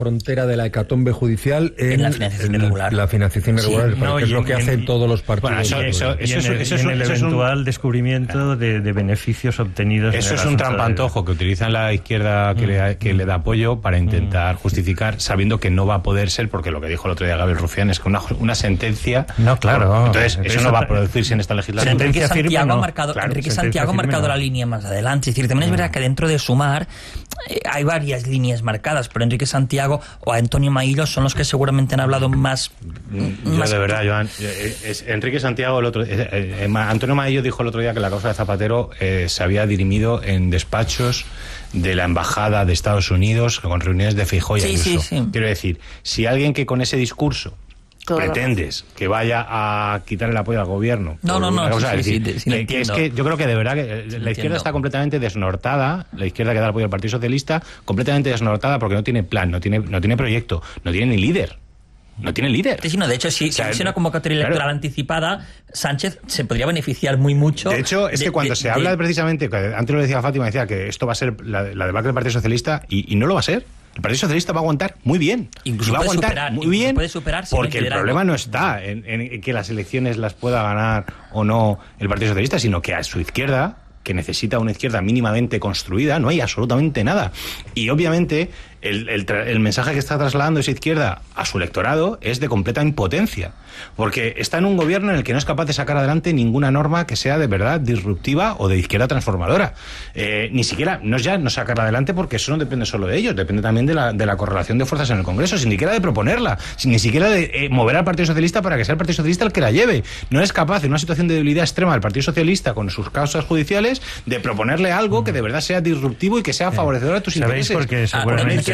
frontera de la hecatombe judicial en la financiación irregular. La financiación irregular, que es lo que hacen todos los partidos. Bueno, eso es el eventual descubrimiento de beneficios obtenidos. Eso es un trampantojo que utilizan la izquierda que le da apoyo para intentar justificar, sabiendo que no va a poder ser, porque lo que dijo el otro día Gabriel Rufián es que una sentencia... No, claro. Entonces, eso no va a producirse en esta legislatura. Enrique Santiago ha marcado la línea más adelante. Es decir, también es verdad que dentro de Sumar hay varias líneas marcadas, pero Enrique Santiago o Antonio Maillo son los que seguramente han hablado más... De verdad, Joan, Enrique Santiago, Antonio Maillo dijo el otro día que la causa de Zapatero se había dirimido en despachos de la embajada de Estados Unidos con reuniones de Feijóo y Ayuso. Sí. Quiero decir, si alguien que con ese discurso pretendes que vaya a quitar el apoyo al gobierno. Es que yo creo que de verdad que la izquierda está completamente desnortada, la izquierda que da el apoyo al Partido Socialista, completamente desnortada porque no tiene plan, no tiene proyecto, no tiene ni líder. No tiene líder. Sí, no, de hecho, si hubiese una convocatoria electoral anticipada, Sánchez se podría beneficiar muy mucho. De hecho, es que cuando se habla precisamente, antes lo decía Fátima, decía que esto va a ser la debacle del Partido Socialista, y no lo va a el Partido Socialista va a aguantar muy bien. Incluso va a aguantar superar, muy bien, puede superar, porque el problema no está en que las elecciones las pueda ganar o no el Partido Socialista, sino que a su izquierda, que necesita una izquierda mínimamente construida, no hay absolutamente nada. Y obviamente el mensaje que está trasladando esa izquierda a su electorado es de completa impotencia, porque está en un gobierno en el que no es capaz de sacar adelante ninguna norma que sea de verdad disruptiva o de izquierda transformadora. Ni siquiera, no sacarla adelante, porque eso no depende solo de ellos, depende también de la correlación de fuerzas en el Congreso, sin siquiera de proponerla, ni siquiera de mover al Partido Socialista para que sea el Partido Socialista el que la lleve. No es capaz, en una situación de debilidad extrema del Partido Socialista con sus causas judiciales, de proponerle algo que de verdad sea disruptivo y que sea favorecedor a tus intereses. ¿Sabéis por qué? Seguramente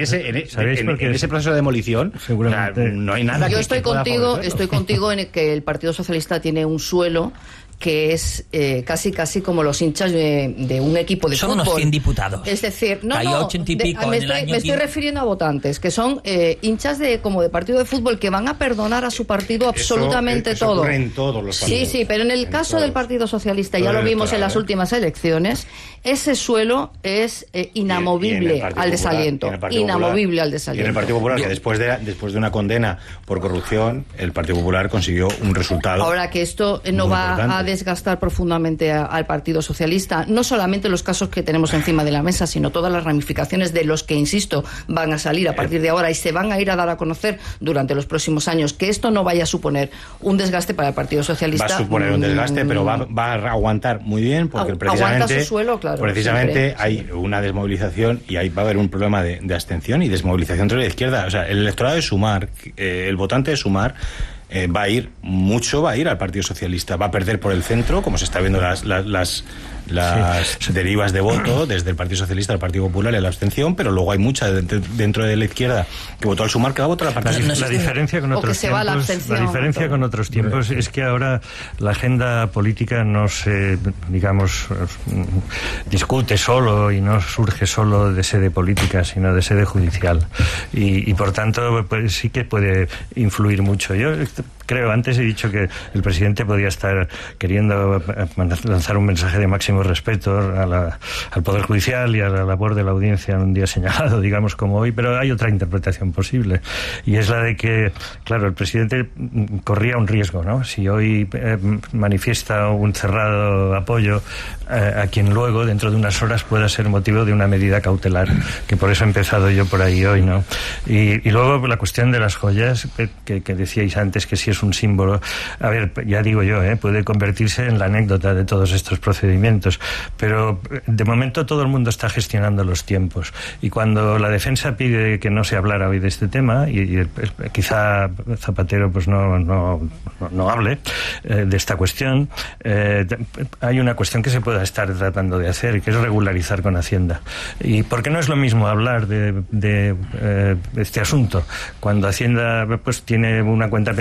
en ese proceso de demolición no hay nada. Yo estoy contigo en que el Partido Socialista tiene un suelo que es casi como los hinchas de un equipo de fútbol. Son unos 100 diputados. Es decir, me estoy refiriendo a votantes, que son hinchas como de partido de fútbol, que van a perdonar a su partido absolutamente eso todo. Ocurre en todos los partidos. Sí, pero en el caso del Partido Socialista, ya lo vimos en las últimas elecciones, ese suelo es inamovible al desaliento. Inamovible al desaliento. Y en el Partido Popular, que después de una condena por corrupción, el Partido Popular consiguió un resultado. Ahora que esto no va a desgastar profundamente al Partido Socialista, no solamente los casos que tenemos encima de la mesa, sino todas las ramificaciones de los que, insisto, van a salir a partir de ahora y se van a ir a dar a conocer durante los próximos años, que esto no vaya a suponer un desgaste para el Partido Socialista. Va a suponer un desgaste, pero va a aguantar muy bien, porque precisamente, su suelo, claro, hay una desmovilización y ahí va a haber un problema de abstención y desmovilización entre la izquierda. O sea, el electorado de Sumar, el votante de Sumar, va a ir al Partido Socialista, va a perder por el centro, como se está viendo las derivas de voto desde el Partido Socialista al Partido Popular y la abstención, pero luego hay mucha dentro de la izquierda que votó al Sumar que va a votar al Partido Socialista. La diferencia con otros tiempos es que ahora la agenda política no se, discute solo y no surge solo de sede política, sino de sede judicial, y por tanto pues, sí que puede influir mucho. Yo creo, antes he dicho que el presidente podía estar queriendo lanzar un mensaje de máximo respeto al Poder Judicial y a la labor de la audiencia en un día señalado, digamos como hoy, pero hay otra interpretación posible, y es la de que, claro, el presidente corría un riesgo, ¿no? Si hoy manifiesta un cerrado apoyo a quien luego, dentro de unas horas, pueda ser motivo de una medida cautelar, que por eso he empezado yo por ahí hoy, ¿no? Y luego la cuestión de las joyas, que decíais antes, que si es un símbolo, a ver, ya digo yo, puede convertirse en la anécdota de todos estos procedimientos, pero de momento todo el mundo está gestionando los tiempos, y cuando la defensa pide que no se hablara hoy de este tema, y quizá Zapatero pues no hable de esta cuestión, hay una cuestión que se pueda estar tratando de hacer, que es regularizar con Hacienda. ¿Y por qué no es lo mismo hablar de este asunto cuando Hacienda pues tiene una cuenta pendiente con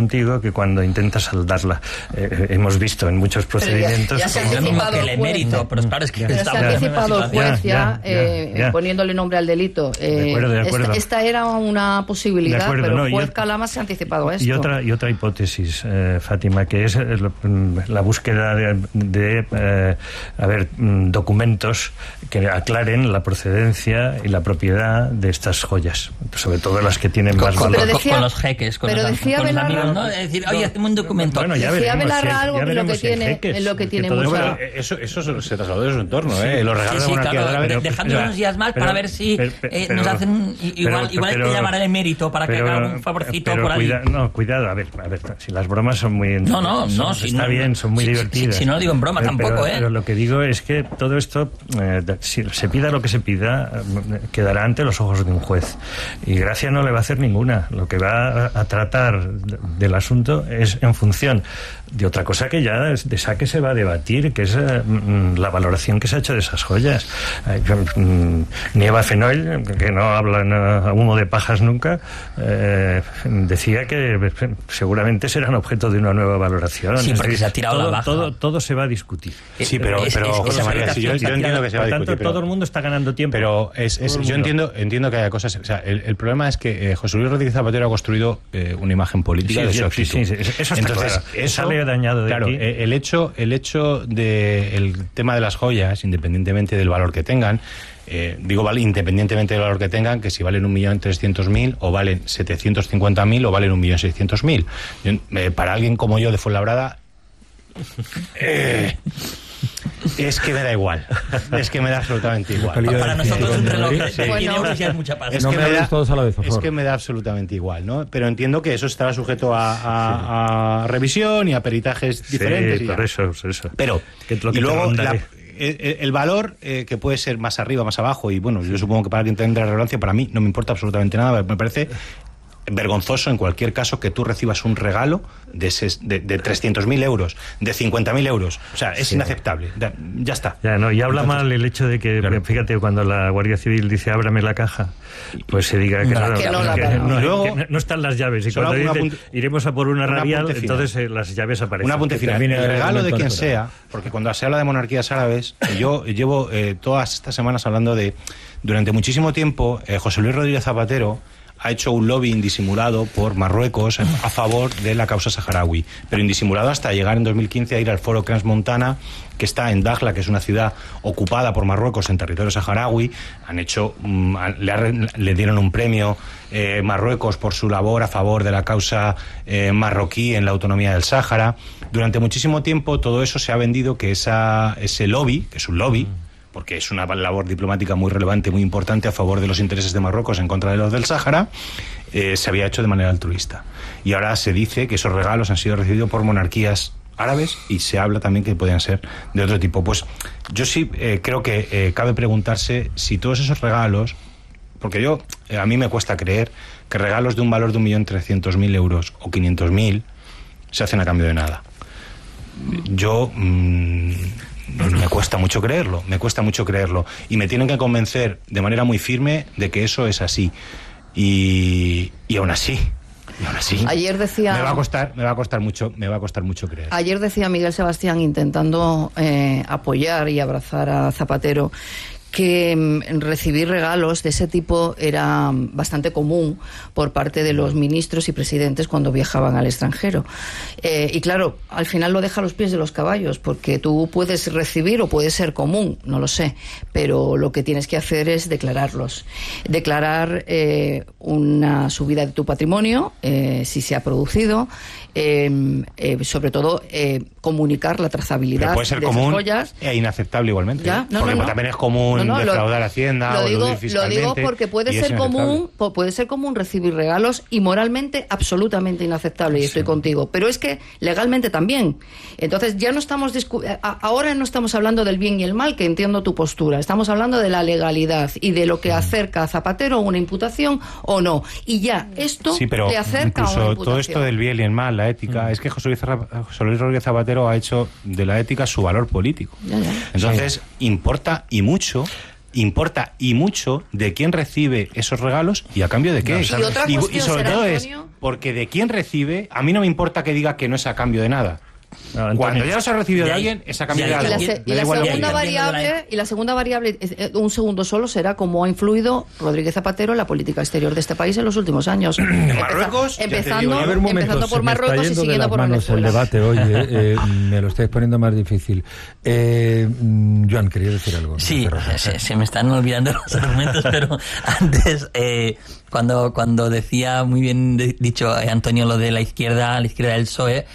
contigo que cuando intentas saldarla. Hemos visto en muchos procedimientos... Ya se ha anticipado el emérito, pero claro, es que se ha anticipado el juez poniéndole nombre al delito. De acuerdo. Esta era una posibilidad, pero el juez Calama se ha anticipado a esto. Y otra hipótesis, Fátima, que es la búsqueda de documentos que aclaren la procedencia y la propiedad de estas joyas, sobre todo las que tienen más valor. Con los jeques, con los amigos, ¿no? Es decir, oye, hacemos un documento. Bueno, ya decía veremos, Belarra algo ya en lo que tiene mucha... Eso se trasladó de su entorno, los regalos de monarquía árabe. Dejando unos días más para ver si nos hacen igual hay que llamar al emérito para que haga un favorcito por ahí. Cuidado, a ver, si las bromas son muy... Está bien, son muy divertidas. Si no lo digo en broma tampoco, Pero lo que digo es que todo esto, si se pida lo que se pida, quedará ante los ojos de un juez. Y Gracia no le va a hacer ninguna. Lo que va a tratar del asunto es en función de otra cosa que ya de saque se va a debatir, que es la valoración que se ha hecho de esas joyas. Nieva Fenoll, que no habla a humo de pajas nunca, decía que seguramente serán objeto de una nueva valoración. Sí, porque se ha tirado la baja. Todo se va a discutir. Sí, pero José María, yo entiendo que se va a discutir. Todo el mundo está ganando tiempo. Pero yo entiendo que haya cosas... O sea, el problema es que José Luis Rodríguez Zapatero ha construido una imagen política de su actitud. Sí, eso está claro. Eso dañado de claro, aquí. El hecho del tema de las joyas, independientemente del valor que tengan, independientemente del valor que tengan, que si valen 1.300.000 o valen 750.000 o valen 1.600.000. Para alguien como yo de Fuenlabrada, es que me da igual. Es que me da absolutamente igual. Para nosotros un reloj de 100 euros ya es mucha pasta. Es que me da absolutamente igual, ¿no? Pero entiendo que eso estará sujeto a revisión y a peritajes diferentes. Sí, por eso. Pero, y luego el valor que puede ser más arriba, más abajo, y bueno, yo supongo que para alguien tendrá relevancia, para mí no me importa absolutamente nada, me parece vergonzoso en cualquier caso que tú recibas un regalo de 300.000 euros, de 50.000 euros. O sea, es inaceptable. Ya está. Y habla mal el hecho de que, claro, fíjate, cuando la Guardia Civil dice ábrame la caja, pues se diga que no están las llaves. Y cuando dicen iremos a por una radial, entonces las llaves aparecen. Un apunte final. El regalo de quien sea, porque cuando se habla de monarquías árabes, yo llevo todas estas semanas hablando durante muchísimo tiempo, José Luis Rodríguez Zapatero ha hecho un lobby indisimulado por Marruecos a favor de la causa saharaui, pero indisimulado hasta llegar en 2015 a ir al foro Crans-Montana, que está en Dakhla, que es una ciudad ocupada por Marruecos en territorio saharaui. Le dieron un premio Marruecos por su labor a favor de la causa marroquí en la autonomía del Sáhara. Durante muchísimo tiempo todo eso se ha vendido que ese lobby, que es un lobby, porque es una labor diplomática muy relevante, muy importante a favor de los intereses de Marruecos en contra de los del Sáhara, se había hecho de manera altruista. Y ahora se dice que esos regalos han sido recibidos por monarquías árabes y se habla también que podían ser de otro tipo. Pues yo sí creo que cabe preguntarse si todos esos regalos, porque a mí me cuesta creer que regalos de un valor de 1.300.000 euros o 500.000 se hacen a cambio de nada. Me cuesta mucho creerlo, y me tienen que convencer de manera muy firme de que eso es así, y aún así ayer decía, me va a costar mucho creer. Ayer decía Miguel Sebastián, intentando apoyar y abrazar a Zapatero, que recibir regalos de ese tipo era bastante común por parte de los ministros y presidentes cuando viajaban al extranjero. Y claro, al final lo deja a los pies de los caballos, porque tú puedes recibir o puede ser común, no lo sé, pero lo que tienes que hacer es declararlos. Declarar una subida de tu patrimonio, si se ha producido, sobre todo comunicar la trazabilidad puede ser de común esas joyas. E inaceptable igualmente. Porque también es común defraudar a Hacienda o eludir fiscalmente. Lo digo porque puede ser común recibir regalos y moralmente absolutamente inaceptable, y estoy contigo. Pero es que legalmente también. Entonces ya no estamos ahora no estamos hablando del bien y el mal, que entiendo tu postura. Estamos hablando de la legalidad y de lo que acerca a Zapatero a una imputación o no. Y ya esto le acerca a una imputación. Todo esto del bien y el mal, la ética, es que José Luis Rodríguez Zapatero ha hecho de la ética su valor político. Entonces importa y mucho importa y mucho de quién recibe esos regalos y a cambio de qué. Y sobre todo es porque de quién recibe, a mí no me importa que diga que no es a cambio de nada. No, Antonio, cuando ya los ha recibido de alguien, es a cambio de algo. Y la segunda variable, un segundo solo, será cómo ha influido Rodríguez Zapatero en la política exterior de este país en los últimos años. En Marruecos, empezando por Marruecos y siguiendo por Venezuela. El debate, oye, me lo estáis poniendo más difícil. Joan, quería decir algo. Sí, se me están olvidando los argumentos, pero antes, cuando decía muy bien dicho Antonio lo de la izquierda del PSOE,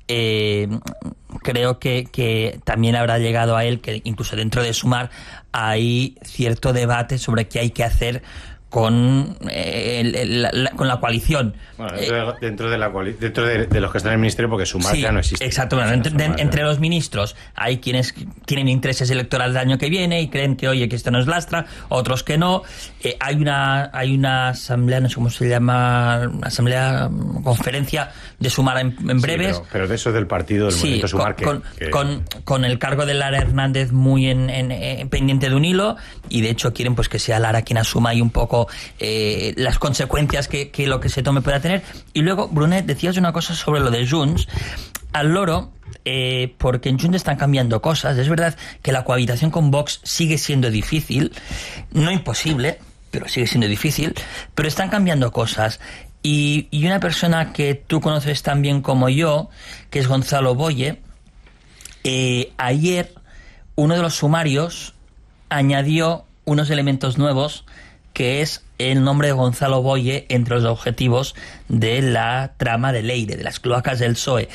creo que también habrá llegado a él que incluso dentro de Sumar hay cierto debate sobre qué hay que hacer con la coalición. Bueno, dentro de los que están en el ministerio, porque Sumar ya no existe. Exacto. Bueno, entre los ministros hay quienes tienen intereses electorales del año que viene y creen que, oye, que esto nos lastra, otros que no. Hay una asamblea, no sé cómo se llama, conferencia de Sumar en breves. Sí, pero de eso del partido, del movimiento Sumar, con el cargo de Lara Hernández muy en pendiente de un hilo, y de hecho quieren pues que sea Lara quien asuma ahí un poco las consecuencias que lo que se tome pueda tener. Y luego, Brunet, decías una cosa sobre lo de Junts al loro, porque en Junts están cambiando cosas. Es verdad que la cohabitación con Vox sigue siendo difícil, no imposible, pero sigue siendo difícil, pero están cambiando cosas. Y una persona que tú conoces tan bien como yo, que es Gonzalo Boye, ayer uno de los sumarios añadió unos elementos nuevos, que es el nombre de Gonzalo Boye entre los objetivos de la trama de Leire, de las cloacas del PSOE.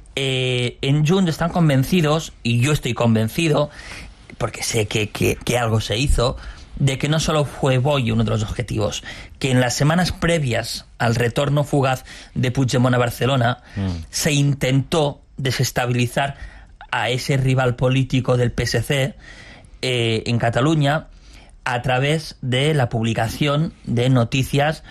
En Junts están convencidos, y yo estoy convencido, porque sé que algo se hizo, de que no solo fue Boye uno de los objetivos, que en las semanas previas al retorno fugaz de Puigdemont a Barcelona se intentó desestabilizar a ese rival político del PSC en Cataluña, a través de la publicación de noticias,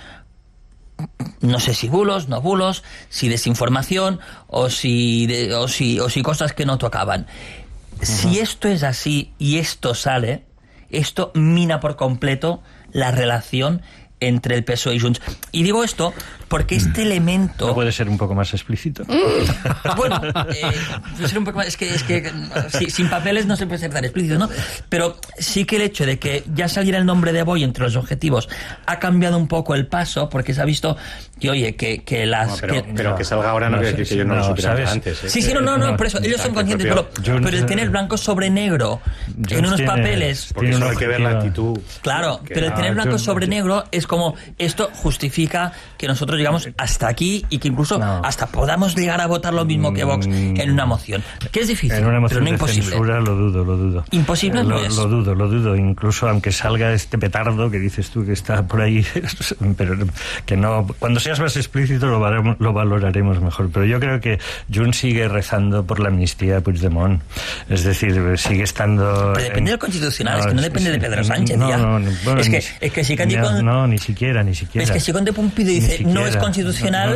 no sé si bulos, no bulos, si desinformación o si cosas que no tocaban. Si esto es así y esto sale, esto mina por completo la relación entre el PSOE y Junts. Y digo esto porque este elemento... ¿No puede ser un poco más explícito? Bueno, ser un poco más, es que sin papeles no se puede ser tan explícito, ¿no? Pero sí que el hecho de que ya saliera el nombre de Boye entre los objetivos ha cambiado un poco el paso, porque se ha visto que, oye, que las... Pero que salga ahora no quiere decir que yo no lo supiera antes. Sí, no, por eso, ellos son conscientes, pero el tener blanco sobre negro en unos papeles... Porque eso hay que ver la actitud... Claro, pero el tener blanco sobre negro es como, esto justifica que nosotros llegamos hasta aquí y que incluso hasta podamos llegar a votar lo mismo que Vox en una moción. Que es difícil, en una moción pero no imposible. Censura, lo dudo. Imposible no es. Lo dudo. Incluso aunque salga este petardo que dices tú que está por ahí, pero que no... Cuando seas más explícito lo valoraremos mejor. Pero yo creo que Junts sigue rezando por la amnistía de Puigdemont. Es decir, sigue estando... Pero depende del Constitucional, es que no depende de Pedro Sánchez. Bueno, es que si Candy ni siquiera. Es que si Conde Pumpido dice no es constitucional,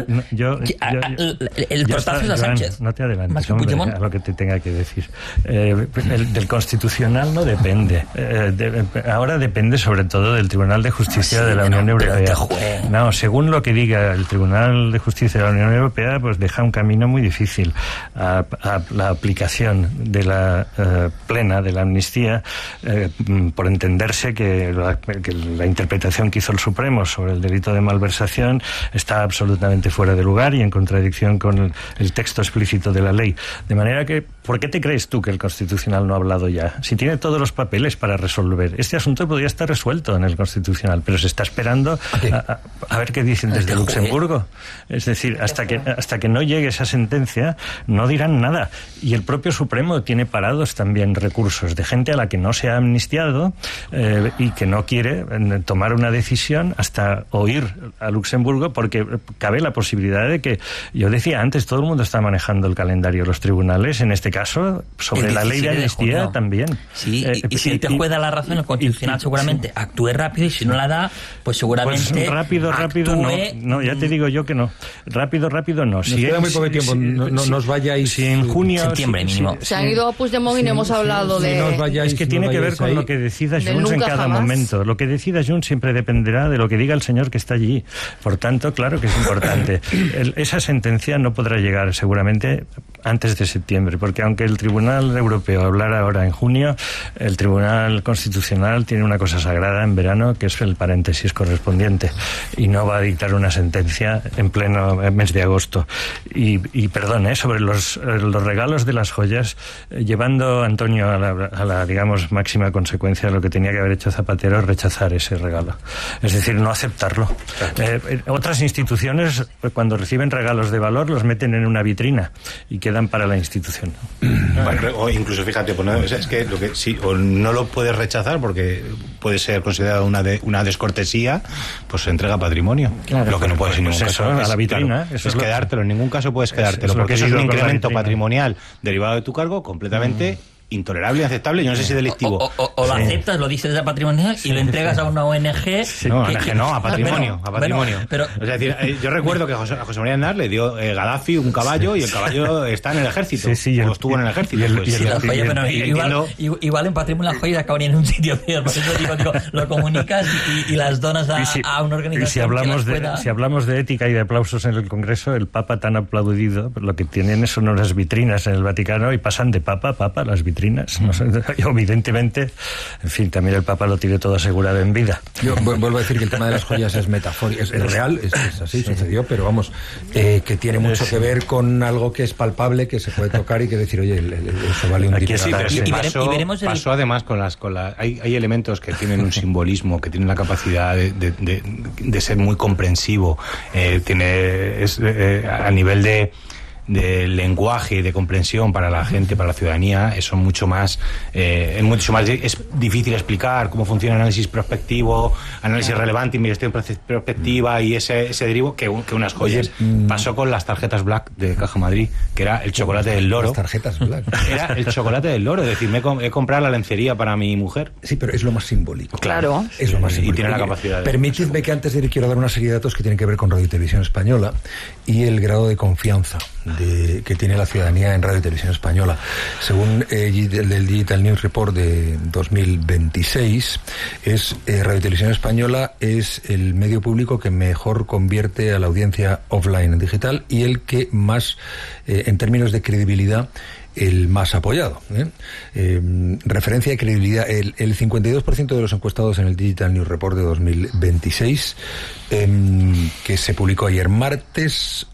el portazo es a Sánchez. No te adelantes, hombre, a lo que te tenga que decir. Del Constitucional no depende. Ahora depende sobre todo del Tribunal de Justicia de la Unión Europea. No, según lo que diga el Tribunal de Justicia de la Unión Europea, pues deja un camino muy difícil a la aplicación de la plena de la amnistía, por entenderse que la interpretación que hizo el Supremo sobre el delito de malversación está absolutamente fuera de lugar y en contradicción con el texto explícito de la ley. De manera que, ¿por qué te crees tú que el Constitucional no ha hablado ya? Si tiene todos los papeles para resolver. Este asunto podría estar resuelto en el Constitucional, pero se está esperando a ver qué dicen desde Luxemburgo. Es decir, hasta que no llegue esa sentencia, no dirán nada. Y el propio Supremo tiene parados también recursos de gente a la que no se ha amnistiado y que no quiere tomar una decisión negociación hasta oír a Luxemburgo, porque cabe la posibilidad de que, yo decía antes, todo el mundo está manejando el calendario de los tribunales, en este caso, sobre la ley de amnistía también. Sí, y si te juega la razón, el Constitucional seguramente actúe rápido, y si no la da, pues seguramente pues rápido no, ya te digo yo que no. Rápido no. Nos queda muy poco tiempo, no os vayáis. Si en junio... Septiembre mínimo. Se han ido a Puigdemont y no hemos hablado de... No os vayáis, es que tiene que ver con lo que decida Junts en cada momento. Lo que decida Junts siempre dependerá de lo que diga el señor que está allí. Por tanto, claro que es importante. Esa sentencia no podrá llegar seguramente antes de septiembre, porque aunque el Tribunal Europeo hablara ahora en junio, el Tribunal Constitucional tiene una cosa sagrada en verano, que es el paréntesis correspondiente, y no va a dictar una sentencia en pleno mes de agosto. Y perdón, sobre los regalos de las joyas, llevando a Antonio a la digamos máxima consecuencia de lo que tenía que haber hecho Zapatero, rechazar ese regalo, es decir, no aceptarlo. Otras instituciones, cuando reciben regalos de valor, los meten en una vitrina y quedan para la institución. Bueno, o incluso, fíjate, pues es que lo que sí, o no lo puedes rechazar porque puede ser considerado una descortesía, pues se entrega patrimonio. Claro, lo que no puedes en ningún caso a la vitrina, claro, es quedártelo, en ningún caso puedes quedártelo, porque eso es un incremento patrimonial derivado de tu cargo completamente intolerable, inaceptable, yo no sé si delictivo. O lo aceptas, lo dices de patrimonial y lo entregas a una ONG. No, a patrimonio. Pero, es decir, yo recuerdo que a José María Aznar le dio Gaddafi un caballo y el caballo está en el ejército. O estuvo en el ejército. Igual en patrimonio las joyas acaban en un sitio peor. Por eso digo, lo comunicas y las donas a una organización. Y si hablamos de ética y de aplausos en el Congreso, el Papa tan aplaudido, lo que tienen son unas vitrinas en el Vaticano y pasan de Papa las vitrinas. No sé, evidentemente, en fin, también el Papa lo tiene todo asegurado en vida. Yo vuelvo a decir que el tema de las joyas es metafórico, es real, es así, sucedió, pero vamos, que tiene mucho que ver con algo que es palpable, que se puede tocar y que decir, oye, eso vale un dineral. Pasó además hay elementos que tienen un simbolismo, que tienen la capacidad de ser muy comprensivo, a nivel de lenguaje y de comprensión para la gente, para la ciudadanía, es mucho más es difícil explicar cómo funciona el análisis prospectivo, análisis relevante, investigación prospectiva y ese derivo que unas joyas. Pasó con las tarjetas Black de Caja Madrid, que era el chocolate del loro. Las tarjetas Black. Era el chocolate del loro, es decir, he comprado la lencería para mi mujer. Sí, pero es lo más simbólico. Claro. Es lo más simbólico. Y tiene la capacidad. Permitidme que antes de ir quiero dar una serie de datos que tienen que ver con Radio y Televisión Española y el grado de confianza que tiene la ciudadanía en Radio y Televisión Española. Según el Digital News Report de 2026, Radio y Televisión Española es el medio público que mejor convierte a la audiencia offline en digital y el que más, en términos de credibilidad, el más apoyado. Referencia de credibilidad, el 52% de los encuestados en el Digital News Report de 2026, que se publicó ayer martes,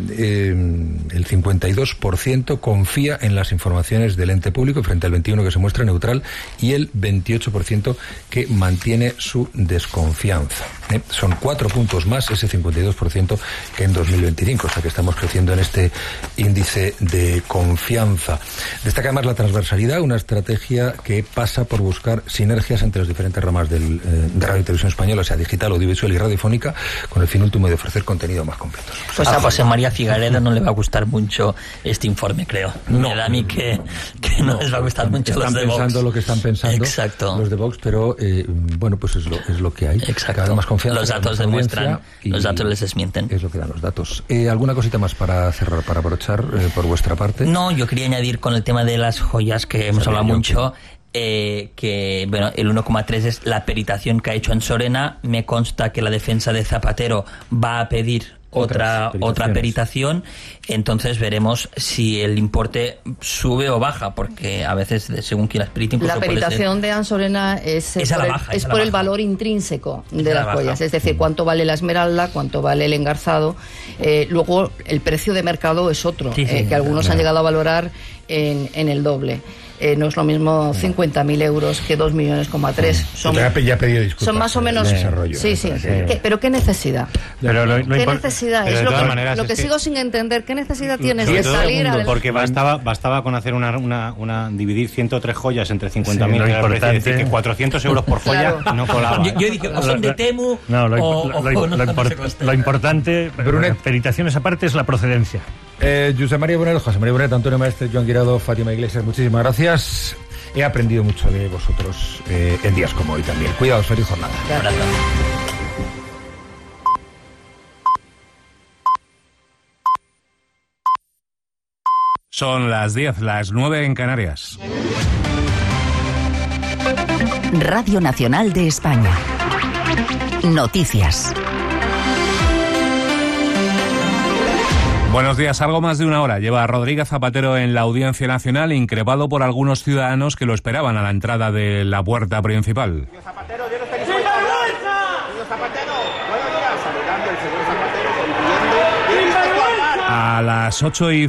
el 52% confía en las informaciones del ente público frente al 21% que se muestra neutral y el 28% que mantiene su desconfianza. Son 4 puntos más ese 52% que en 2025, o sea que estamos creciendo en este índice de confianza. Destaca además la transversalidad, una estrategia que pasa por buscar sinergias entre las diferentes ramas de Radio y Televisión Española, o sea, digital, audiovisual y radiofónica, con el fin último de ofrecer contenido más completo. Pues a José María Figareda no le va a gustar mucho este informe, creo. No. Me da a mí que no les va a gustar mucho los de Vox. Están pensando lo que están pensando. Exacto. Los de Vox, pero bueno, pues es lo que hay. Exacto. Cada vez más confianza. Los datos demuestran, los datos les desmienten. Es lo que dan los datos. ¿Alguna cosita más para cerrar, para aprovechar por vuestra parte? No, yo quería añadir con el tema de las joyas, que hemos hablado mucho, que bueno, el 1,3 es la peritación que ha hecho en Sorena. Me consta que la defensa de Zapatero va a pedir otra peritación, entonces veremos si el importe sube o baja, porque a veces según quien las perita incluso la peritación de Ansorena es por el valor intrínseco de las joyas, es decir, cuánto vale la esmeralda, cuánto vale el engarzado, luego el precio de mercado es otro, que algunos han llegado a valorar en el doble. no es lo mismo 50.000 euros que 2,3 millones. Ya ha pedido disculpas. Son más o menos... desarrollo. Sí. Pero ¿qué necesidad? ¿Qué necesidad? Es lo que sigo sin entender. ¿Qué necesidad tienes de salir adelante? Porque bastaba con hacer dividir 103 joyas entre 50.000, es decir, que 400 euros por joya no colaba. Yo dije, o son de Temu lo importante, felicitaciones aparte, es la procedencia. José María Bonet, José María Bonet, Antonio Maestre, Joan Guirado, Fátima Iglesias, muchísimas gracias. He aprendido mucho de vosotros en días como hoy también. Cuidaos, feliz jornada. Gracias. Son las 10, las 9 en Canarias. Radio Nacional de España. Noticias. Buenos días. Algo más de una hora lleva a Rodríguez Zapatero en la Audiencia Nacional, increpado por algunos ciudadanos que lo esperaban a la entrada de la puerta principal. Señor Zapatero, yo no estoy dispuesto a hablar. Señor Zapatero, buenos días. Saludando al señor Zapatero, A las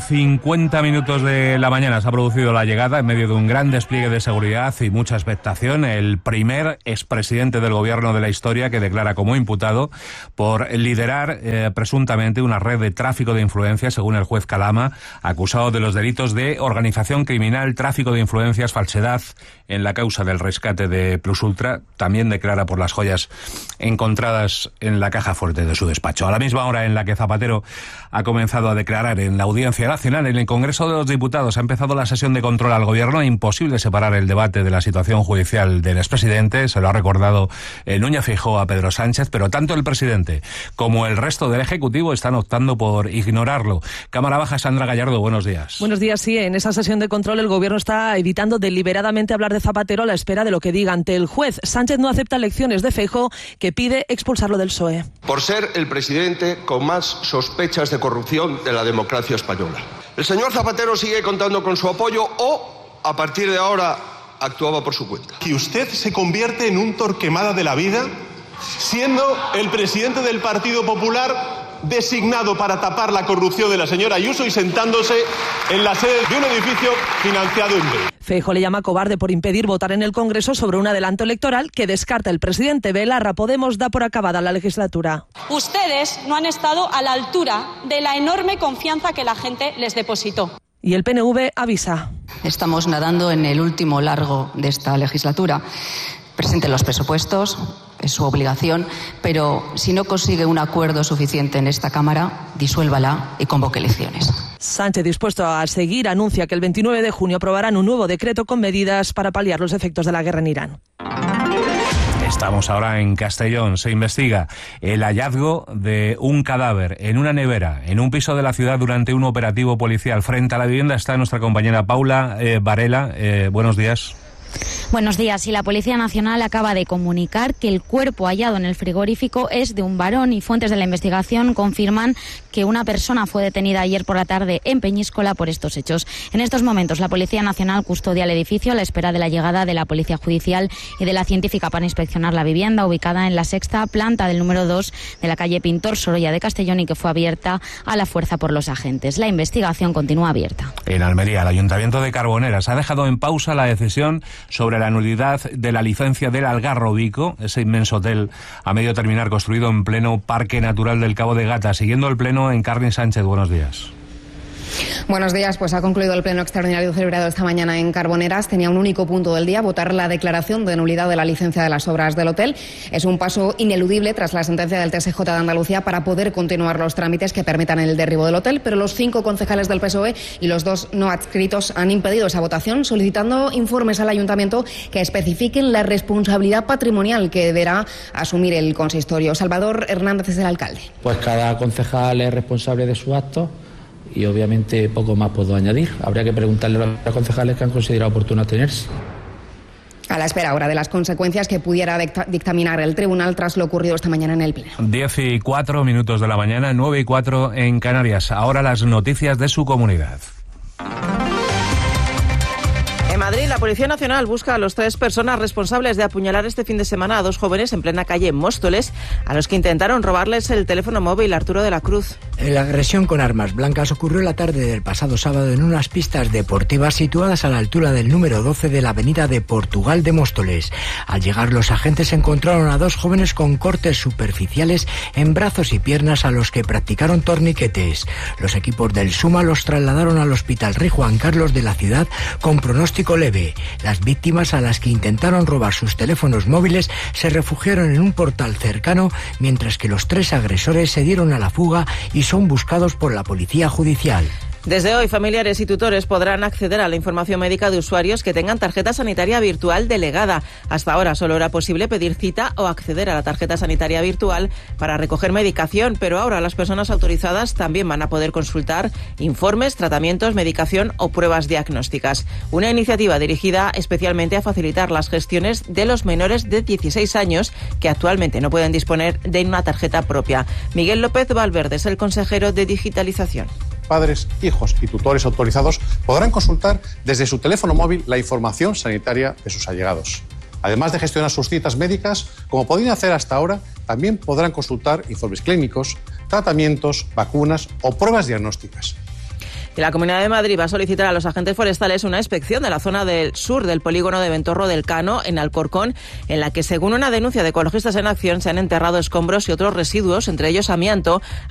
8:50 de la mañana se ha producido la llegada en medio de un gran despliegue de seguridad y mucha expectación. El primer expresidente del gobierno de la historia que declara como imputado por liderar presuntamente una red de tráfico de influencias, según el juez Calama, acusado de los delitos de organización criminal, tráfico de influencias, falsedad en la causa del rescate de Plus Ultra. También declara por las joyas encontradas en la caja fuerte de su despacho. A la misma hora en la que Zapatero ha comenzado a declarar en la Audiencia Nacional, en el Congreso de los Diputados ha empezado la sesión de control al Gobierno. Imposible separar el debate de la situación judicial del expresidente, se lo ha recordado Núñez Feijóo a Pedro Sánchez, pero tanto el presidente como el resto del Ejecutivo están optando por ignorarlo. Cámara Baja, Sandra Gallardo, buenos días. Buenos días, sí. En esa sesión de control el Gobierno está evitando deliberadamente hablar de Zapatero a la espera de lo que diga ante el juez. Sánchez no acepta lecciones de Feijóo, que pide expulsarlo del PSOE. Por ser el presidente con más sospechas de corrupción de la democracia española. El señor Zapatero sigue contando con su apoyo o, a partir de ahora, actuaba por su cuenta. Que usted se convierte en un Torquemada de la vida, siendo el presidente del Partido Popular designado para tapar la corrupción de la señora Ayuso y sentándose en la sede de un edificio financiado en B. Feijóo le llama cobarde por impedir votar en el Congreso sobre un adelanto electoral que descarta el presidente. Belarra, Podemos da por acabada la legislatura. Ustedes no han estado a la altura de la enorme confianza que la gente les depositó. Y el PNV avisa. Estamos nadando en el último largo de esta legislatura. Presenten los presupuestos, es su obligación, pero si no consigue un acuerdo suficiente en esta Cámara, disuélvala y convoque elecciones. Sánchez, dispuesto a seguir, anuncia que el 29 de junio aprobarán un nuevo decreto con medidas para paliar los efectos de la guerra en Irán. Estamos ahora en Castellón. Se investiga el hallazgo de un cadáver en una nevera, en un piso de la ciudad durante un operativo policial. Frente a la vivienda está nuestra compañera Paula Varela. Buenos días. Buenos días. Y la Policía Nacional acaba de comunicar que el cuerpo hallado en el frigorífico es de un varón y fuentes de la investigación confirman que una persona fue detenida ayer por la tarde en Peñíscola por estos hechos. En estos momentos la Policía Nacional custodia el edificio a la espera de la llegada de la Policía Judicial y de la científica para inspeccionar la vivienda ubicada en la sexta planta del número 2 de la calle Pintor Sorolla de Castellón y que fue abierta a la fuerza por los agentes. La investigación continúa abierta. En Almería, el Ayuntamiento de Carboneras ha dejado en pausa la decisión sobre la nulidad de la licencia del Algarrobico, ese inmenso hotel a medio terminar construido en pleno Parque Natural del Cabo de Gata. Siguiendo el pleno, Encarni Sánchez, buenos días. Buenos días, pues ha concluido el pleno extraordinario celebrado esta mañana en Carboneras. Tenía un único punto del día, votar la declaración de nulidad de la licencia de las obras del hotel. Es un paso ineludible tras la sentencia del TSJ de Andalucía para poder continuar los trámites que permitan el derribo del hotel, pero los 5 concejales del PSOE y los 2 no adscritos han impedido esa votación, solicitando informes al Ayuntamiento que especifiquen la responsabilidad patrimonial que deberá asumir el consistorio. Salvador Hernández es el alcalde. Pues cada concejal es responsable de sus actos y obviamente poco más puedo añadir. Habría que preguntarle a los concejales que han considerado oportuno abstenerse. A la espera ahora de las consecuencias que pudiera dictaminar el tribunal tras lo ocurrido esta mañana en el Pleno. 10:04 de la mañana, 9:04 en Canarias. Ahora las noticias de su comunidad. En Madrid, la Policía Nacional busca a los 3 personas responsables de apuñalar este fin de semana a 2 jóvenes en plena calle Móstoles, a los que intentaron robarles el teléfono móvil. Arturo de la Cruz. La agresión con armas blancas ocurrió la tarde del pasado sábado en unas pistas deportivas situadas a la altura del número 12 de la avenida de Portugal de Móstoles. Al llegar, los agentes encontraron a 2 jóvenes con cortes superficiales en brazos y piernas a los que practicaron torniquetes. Los equipos del SUMA los trasladaron al Hospital Rey Juan Carlos de la ciudad con pronóstico leve. Las víctimas, a las que intentaron robar sus teléfonos móviles, se refugiaron en un portal cercano, mientras que los 3 agresores se dieron a la fuga y son buscados por la policía judicial. Desde hoy, familiares y tutores podrán acceder a la información médica de usuarios que tengan tarjeta sanitaria virtual delegada. Hasta ahora solo era posible pedir cita o acceder a la tarjeta sanitaria virtual para recoger medicación, pero ahora las personas autorizadas también van a poder consultar informes, tratamientos, medicación o pruebas diagnósticas. Una iniciativa dirigida especialmente a facilitar las gestiones de los menores de 16 años que actualmente no pueden disponer de una tarjeta propia. Miguel López Valverde es el consejero de Digitalización. Padres, hijos y tutores autorizados podrán consultar desde su teléfono móvil la información sanitaria de sus allegados. Además de gestionar sus citas médicas, como podían hacer hasta ahora, también podrán consultar informes clínicos, tratamientos, vacunas o pruebas diagnósticas. Y la Comunidad de Madrid va a solicitar a los agentes forestales una inspección de la zona del sur del polígono de Ventorro del Cano, en Alcorcón, en la que, según una denuncia de Ecologistas en Acción, se han enterrado escombros y otros residuos, entre ellos amianto,